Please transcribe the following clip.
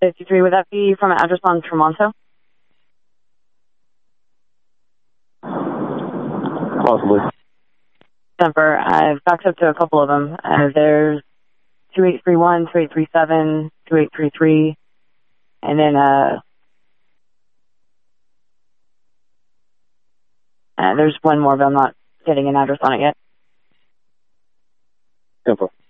53, would that be from an address on Tremonto? Possibly. Semper, I've backed up to a couple of them. There's 2831, 2837, 2833, and then there's one more, but I'm not getting an address on it yet. Simple.